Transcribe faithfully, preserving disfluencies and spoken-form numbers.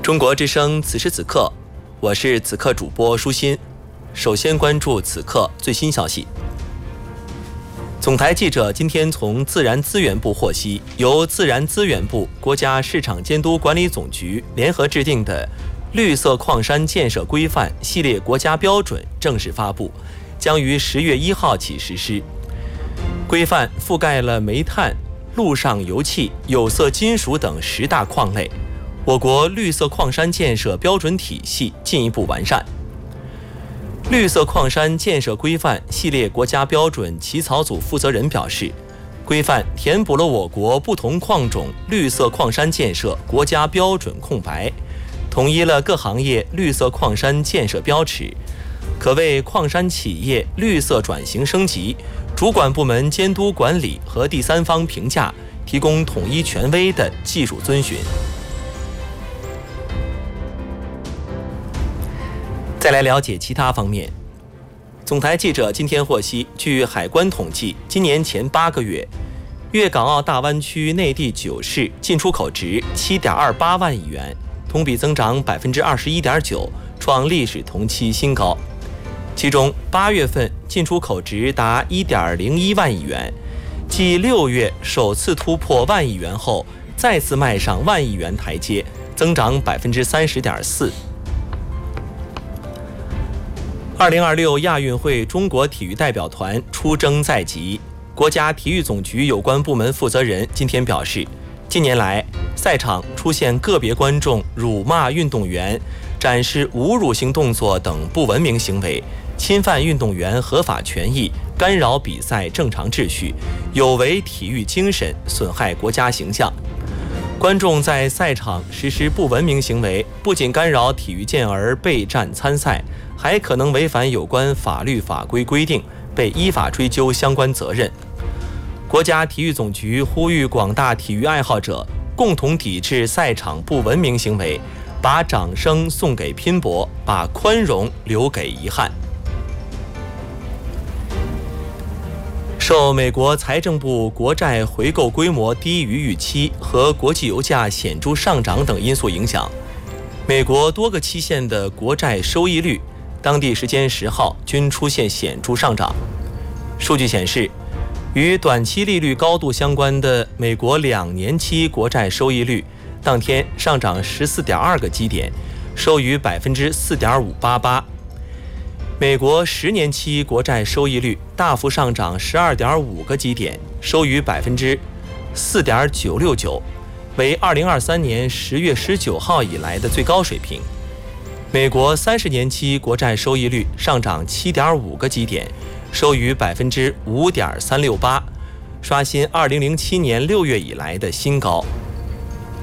中国之声此时此刻，我是此刻主播舒心。首先关注此刻最新消息。总台记者今天从自然资源部获悉，由自然资源部、国家市场监督管理总局联合制定的绿色矿山建设规范系列国家标准正式发布，将于十月一号起实施。规范覆盖了煤炭、陆上油气、有色金属等十大矿类，我国绿色矿山建设标准体系进一步完善。绿色矿山建设规范系列国家标准起草组负责人表示，规范填补了我国不同矿种绿色矿山建设国家标准空白，统一了各行业绿色矿山建设标尺，可为矿山企业绿色转型升级、主管部门监督管理和第三方评价提供统一权威的技术遵循。再来了解其他方面。总台记者今天获悉，据海关统计，今年前八个月，粤港澳大湾区内地九市进出口值 七点二八万亿元，同比增长 百分之二十一点九， 创历史同期新高。其中八月份进出口值达 一点零一万亿元，继六月首次突破万亿元后，再次迈上万亿元台阶，增长 百分之三十点四。二零二六亚运会中国体育代表团出征在即，国家体育总局有关部门负责人今天表示，近年来赛场出现个别观众辱骂运动员、展示侮辱性动作等不文明行为，侵犯运动员合法权益，干扰比赛正常秩序，有违体育精神，损害国家形象。观众在赛场实施不文明行为，不仅干扰体育健儿备战参赛，还可能违反有关法律法规规定，被依法追究相关责任。国家体育总局呼吁广大体育爱好者共同抵制赛场不文明行为，把掌声送给拼搏，把宽容留给遗憾。受美国财政部国债回购规模低于预期和国际油价显著上涨等因素影响，美国多个期限的国债收益率当地时间十号均出现显著上涨。数据显示，与短期利率高度相关的美国两年期国债收益率当天上涨 十四点二个基点，收于 百分之四点五八八。美国十年期国债收益率大幅上涨 十二点五个基点，收于 百分之四点九六九，为二零二三年十月十九号以来的最高水平。美国三十年期国债收益率上涨 七点五个基点，收于 百分之五点三六八，刷新二零零七年六月以来的新高。